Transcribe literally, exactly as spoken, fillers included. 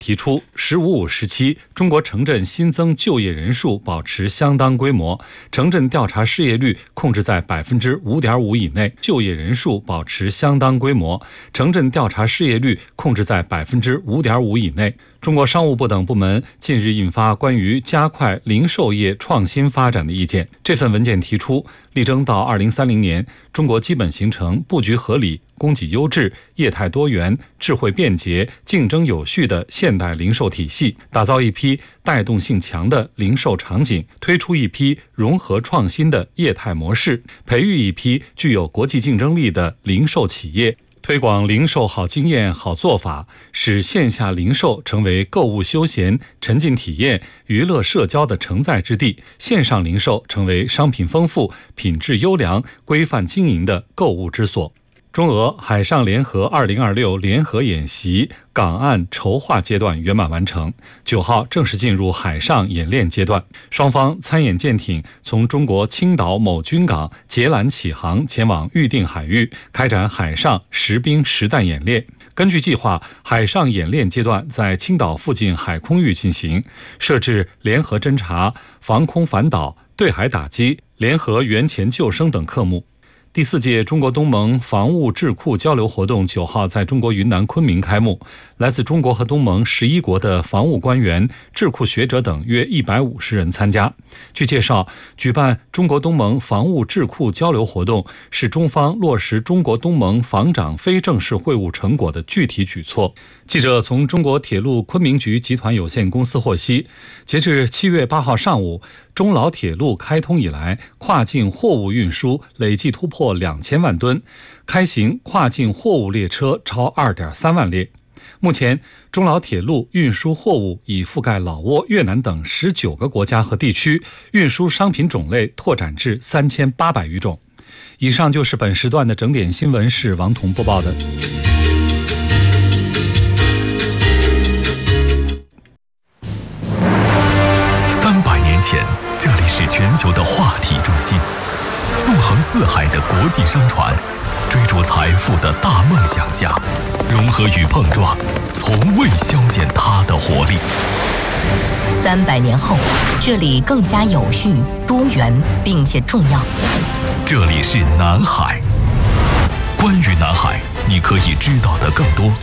提出“十五五”时期中国城镇新增就业人数保持相当规模，城镇调查失业率控制在百分之五点五以内。就业人数保持相当规模，城镇调查失业率控制在百分之五点五以内。中国商务部等部门近日印发关于加快零售业创新发展的意见。这份文件提出，力争到二零三零年，中国基本形成布局合理、供给优质、业态多元、智慧便捷、竞争有序的现代零售体系，打造一批带动性强的零售场景，推出一批融合创新的业态模式，培育一批具有国际竞争力的零售企业。推广零售好经验、好做法，使线下零售成为购物休闲、沉浸体验、娱乐社交的承载之地，线上零售成为商品丰富、品质优良、规范经营的购物之所。中俄海上联合二零二六联合演习港岸筹划阶段圆满完成，九号正式进入海上演练阶段。双方参演舰艇从中国青岛某军港截拦起航，前往预定海域，开展海上实兵实弹演练。根据计划，海上演练阶段在青岛附近海空域进行，设置联合侦察、防空反导、对海打击、联合援潜救生等科目。第四届中国东盟防务智库交流活动九号在中国云南昆明开幕，来自中国和东盟十一国的防务官员、智库学者等约一百五十人参加。据介绍，举办中国东盟防务智库交流活动是中方落实中国东盟防长非正式会晤成果的具体举措。记者从中国铁路昆明局集团有限公司获悉，截至七月八号上午，中老铁路开通以来，跨境货物运输累计突破两千万吨，开行跨境货物列车超 二点三万列。目前，中老铁路运输货物已覆盖老挝、越南等十九个国家和地区，运输商品种类拓展至三千八百余种。以上就是本时段的整点新闻，是王彤播报的。 三百年前，这里是全球的话题中心，纵横四海的国际商船，追逐财富的大梦想家，融合与碰撞，从未消减它的活力。 三百年后，这里更加有序、多元，并且重要。 这里是南海。关于南海，你可以知道的更多。